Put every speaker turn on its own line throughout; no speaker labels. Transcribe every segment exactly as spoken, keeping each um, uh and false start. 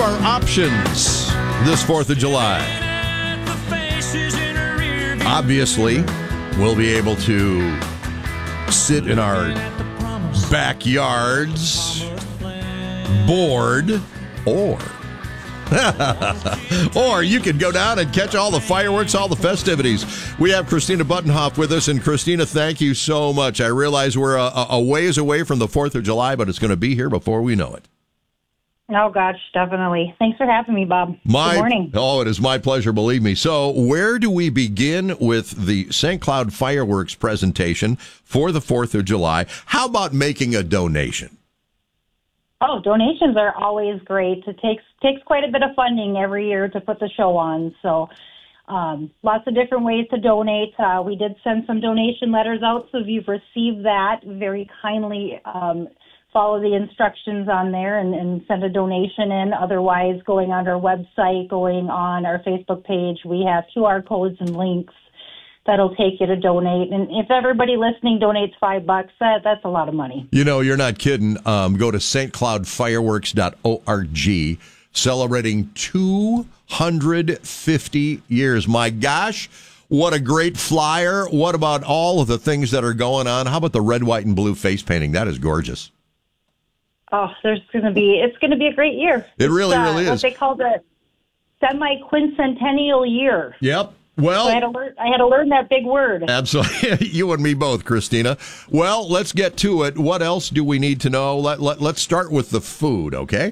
our options this fourth of July. Obviously, we'll be able to sit in our backyards, bored, or or you could go down and catch all the fireworks, all the festivities. We have Christina Buttenhoff with us, and Christina, thank you so much. I realize we're a, a ways away from the fourth of July, but it's going to be here before we know it.
Oh, gosh, definitely. Thanks for having me, Bob.
My,
Good morning.
Oh, it is my pleasure, believe me. So where do we begin with the Saint Cloud fireworks presentation for the fourth of July? How about making a donation?
Oh, donations are always great. It takes takes quite a bit of funding every year to put the show on. So um, lots of different ways to donate. Uh, we did send some donation letters out, so if you've received that, very kindly um, follow the instructions on there and, and send a donation in. Otherwise, going on our website, going on our Facebook page, we have Q R codes and links that'll take you to donate. And if everybody listening donates five bucks, that, that's a lot of money.
You know, you're not kidding. Um, go to s t cloud fireworks dot org, celebrating two hundred fifty years. My gosh, what a great flyer. What about all of the things that are going on? How about the red, white, and blue face painting? That is gorgeous.
Oh, there's going to be, it's going to be a great year.
It really,
it's, uh,
really is.
What they call the semi-quincentennial year.
Yep. Well,
so I, had to learn, I had to learn that big word.
Absolutely. You and me both, Christina. Well, let's get to it. What else do we need to know? Let, let, let's start with the food, okay?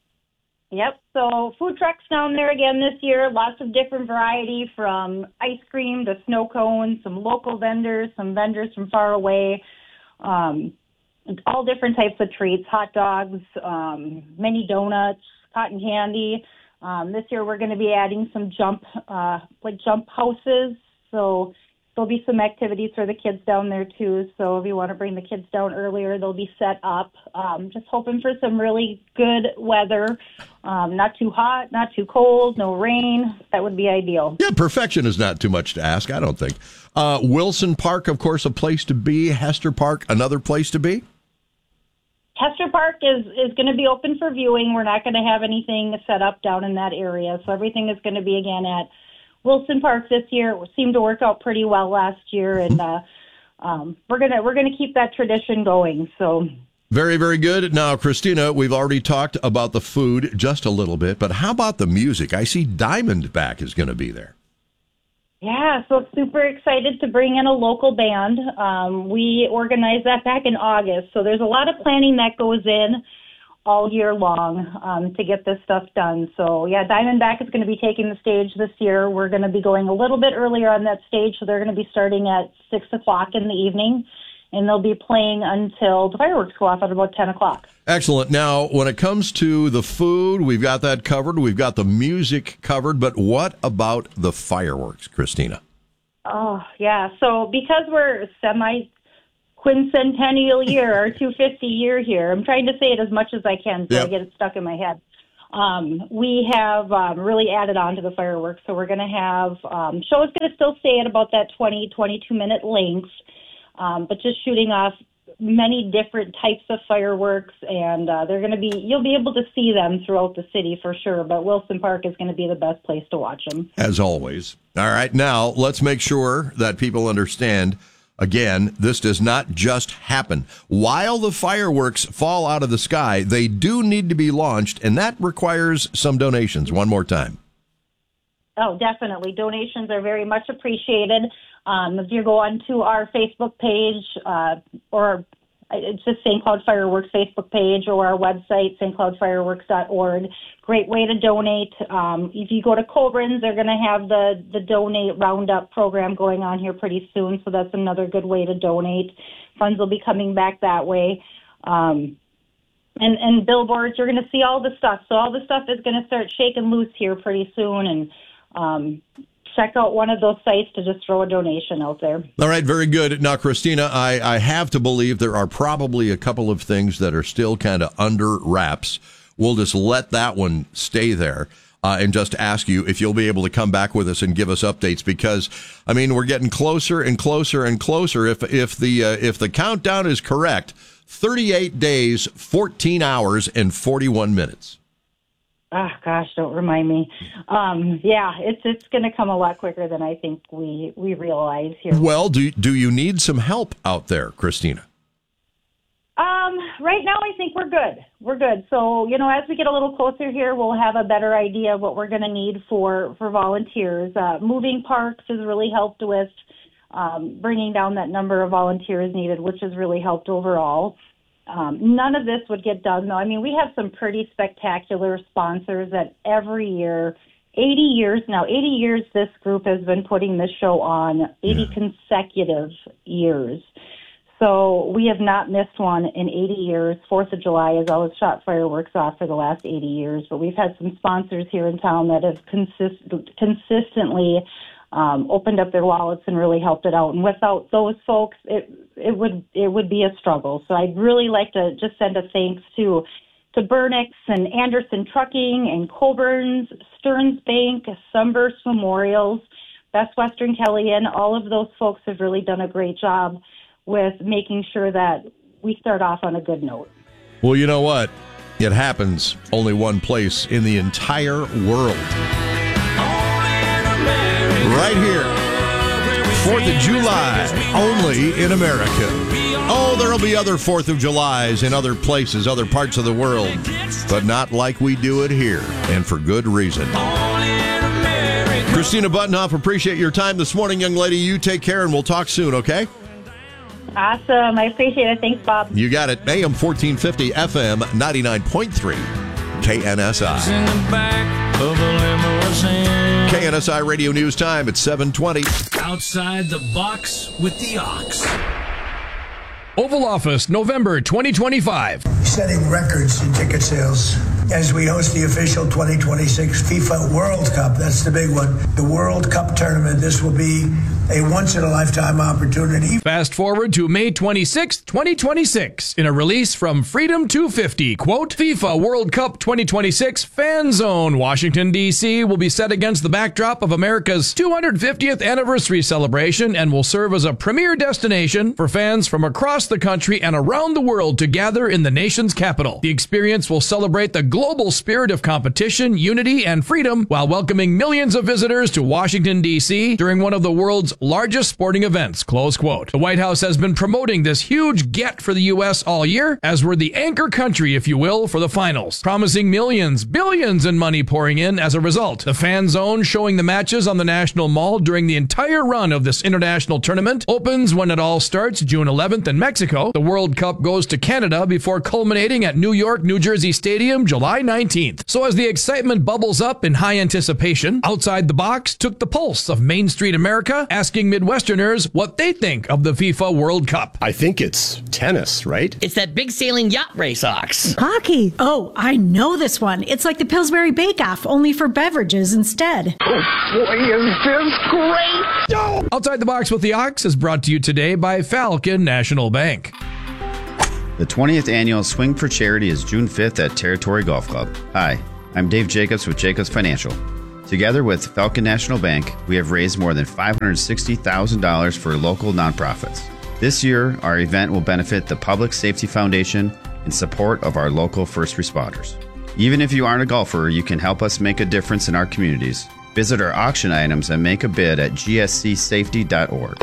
Yep. So food trucks down there again this year. Lots of different variety, from ice cream to snow cones, some local vendors, some vendors from far away, um, all different types of treats, hot dogs, um, mini donuts, cotton candy. Um, this year we're going to be adding some jump, uh, like jump houses. So there'll be some activities for the kids down there too. So if you want to bring the kids down earlier, they'll be set up. Um, just hoping for some really good weather. Um, not too hot, not too cold, no rain. That would be ideal.
Yeah, perfection is not too much to ask, I don't think. Uh, Wilson Park, of course, a place to be. Hester Park, another place to be.
Hester Park is, is going to be open for viewing. We're not going to have anything set up down in that area. So everything is going to be, again, at Wilson Park this year. It seemed to work out pretty well last year, and uh, um, we're going to we're going to keep that tradition going. So
Very, very good. Now, Christina, we've already talked about the food just a little bit, but how about the music? I see Diamondback is going to be there.
Yeah, so super excited to bring in a local band. Um, we organized that back in August, so there's a lot of planning that goes in all year long um, to get this stuff done. So, yeah, Diamondback is going to be taking the stage this year. We're going to be going a little bit earlier on that stage, so they're going to be starting at six o'clock in the evening, and they'll be playing until the fireworks go off at about ten o'clock.
Excellent. Now, when it comes to the food, we've got that covered. We've got the music covered. But what about the fireworks, Christina?
Oh, yeah. So because we're semi-quincentennial year, our two hundred fifty year here, I'm trying to say it as much as I can so
yep.
I get it stuck in my head. Um, we have um, really added on to the fireworks. So we're going to have, um, show is going to still stay at about that twenty, twenty-two minute length, um, but just shooting off many different types of fireworks, and uh, they're going to be, you'll be able to see them throughout the city for sure, but Wilson Park is going to be the best place to watch them.
As always. All right, now let's make sure that people understand, again, this does not just happen. While the fireworks fall out of the sky, they do need to be launched, and that requires some donations. One more time.
Oh, definitely. Donations are very much appreciated. Um, if you go onto our Facebook page, uh, or it's just Saint Cloud Fireworks Facebook page, or our website, s t cloud fireworks dot org, great way to donate. Um, if you go to Coburn's, they're going to have the, the Donate Roundup program going on here pretty soon, so that's another good way to donate. Funds will be coming back that way. Um, and, and billboards, you're going to see all the stuff. So all the stuff is going to start shaking loose here pretty soon, and um, check out one of those sites to just throw a donation out there.
All right, very good. Now, Christina, I, I have to believe there are probably a couple of things that are still kind of under wraps. We'll just let that one stay there uh, and just ask you if you'll be able to come back with us and give us updates, because, I mean, we're getting closer and closer and closer. If, if, the, uh, if the countdown is correct, thirty-eight days, fourteen hours, and forty-one minutes.
Oh, gosh, don't remind me. Um, yeah, it's it's going to come a lot quicker than I think we, we realize here.
Well, do, do you need some help out there, Christina?
Um, right now, I think we're good. We're good. So, you know, as we get a little closer here, we'll have a better idea of what we're going to need for, for volunteers. Uh, moving parks has really helped with um, bringing down that number of volunteers needed, which has really helped overall. Um, none of this would get done, though. I mean, we have some pretty spectacular sponsors that every year, eighty years now, eighty years this group has been putting this show on, eighty yeah. consecutive years. So we have not missed one in eighty years. Fourth of July has always shot fireworks off for the last eighty years, but we've had some sponsors here in town that have consist- consistently um, opened up their wallets and really helped it out. And without those folks, it it would it would be a struggle. So I'd really like to just send a thanks to to Burnix and Anderson Trucking and Colburn's, Stearns Bank, Sunburst Memorials, Best Western Kellyan. All of those folks have really done a great job with making sure that we start off on a good note.
Well, you know what? It happens only one place in the entire world. Right here. fourth of July, only in America. Oh, there'll be other fourth of Julys in other places, other parts of the world, but not like we do it here, and for good reason. Christina Buttenhoff, appreciate your time this morning, young lady. You take care, and we'll talk soon, okay?
Awesome. I appreciate it. Thanks, Bob.
You got it. A M fourteen fifty, F M ninety-nine point three, K N S I. K N S I Radio News Time at seven twenty.
Outside the box with the Ox.
Oval Office, November twenty twenty-five.
Setting records in ticket sales as we host the official twenty twenty-six FIFA World Cup. That's the big one. The World Cup tournament. This will be a once-in-a-lifetime opportunity.
Fast forward to May twenty-sixth, twenty twenty-six. In a release from Freedom two fifty, quote, FIFA World Cup twenty twenty-six Fan Zone, Washington, D C will be set against the backdrop of America's two hundred fiftieth anniversary celebration and will serve as a premier destination for fans from across the country and around the world to gather in the nation's capital. The experience will celebrate the global spirit of competition, unity, and freedom while welcoming millions of visitors to Washington, D C during one of the world's largest sporting events, close quote. The White House has been promoting this huge get for the U S all year, as we're the anchor country, if you will, for the finals, promising millions, billions in money pouring in as a result. The Fan Zone, showing the matches on the National Mall during the entire run of this international tournament, opens when it all starts June eleventh in Mexico. The World Cup goes to Canada before culminating at New York, New Jersey Stadium July nineteenth. So as the excitement bubbles up in high anticipation, Outside the Box took the pulse of Main Street America, asking Midwesterners what they think of the FIFA World Cup.
I think it's tennis, right?
It's that big sailing yacht race, Ox.
Hockey. Oh, I know this one. It's like the Pillsbury Bake-Off, only for beverages instead.
Oh, boy, is this great!
No!
Outside the Box with the Ox is brought to you today by Falcon National Bank.
The twentieth annual Swing for Charity is June fifth at Territory Golf Club. Hi, I'm Dave Jacobs with Jacobs Financial. Together with Falcon National Bank, we have raised more than five hundred sixty thousand dollars for local nonprofits. This year, our event will benefit the Public Safety Foundation in support of our local first responders. Even if you aren't a golfer, you can help us make a difference in our communities. Visit our auction items and make a bid at g s c safety dot org.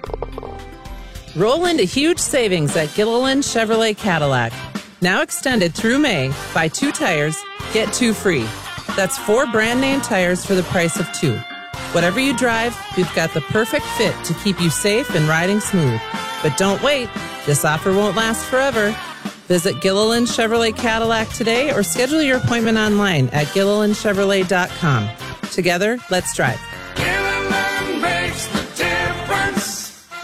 Roll into huge savings at Gilliland Chevrolet Cadillac. Now extended through May. Buy two tires, get two free. That's four brand name tires for the price of two. Whatever you drive, we've got the perfect fit to keep you safe and riding smooth. But don't wait. This offer won't last forever. Visit Gilliland Chevrolet Cadillac today or schedule your appointment online at gilliland chevrolet dot com. Together, let's drive.
Gilliland makes the difference.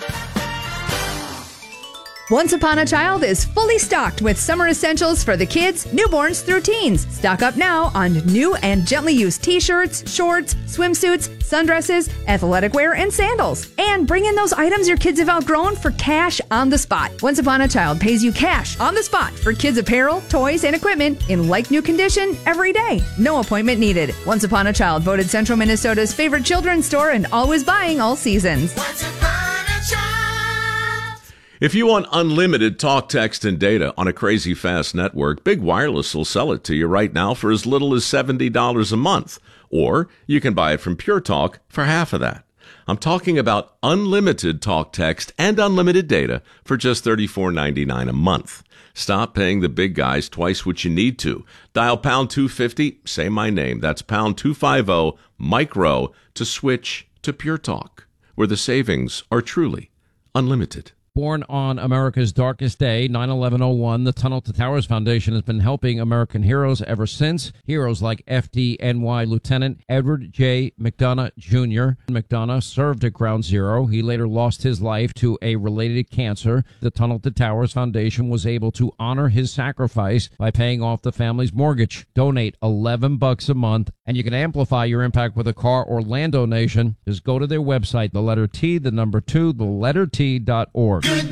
Once Upon a Child is fully stocked with summer essentials for the kids, newborns through teens. Stock up now on new and gently used t-shirts, shorts, swimsuits, sundresses, athletic wear, and sandals. And bring in those items your kids have outgrown for cash on the spot. Once Upon a Child pays you cash on the spot for kids' apparel, toys, and equipment in like-new condition every day. No appointment needed. Once Upon a Child voted Central Minnesota's favorite children's store and always buying all seasons.
Once upon a child.
If you want unlimited talk, text, and data on a crazy fast network, Big Wireless will sell it to you right now for as little as seventy dollars a month. Or you can buy it from Pure Talk for half of that. I'm talking about unlimited talk, text, and unlimited data for just thirty-four ninety-nine a month. Stop paying the big guys twice what you need to. Dial pound two fifty, say my name. That's pound two fifty, micro, to switch to Pure Talk, where the savings are truly unlimited.
Born on America's darkest day, nine eleven oh one, the Tunnel to Towers Foundation has been helping American heroes ever since. Heroes like F D N Y Lieutenant Edward J. McDonough Junior McDonough served at Ground Zero. He later lost his life to a related cancer. The Tunnel to Towers Foundation was able to honor his sacrifice by paying off the family's mortgage. Donate eleven bucks a month, and you can amplify your impact with a car or land donation. Just go to their website, the letter T, the number two, the letter T dot org.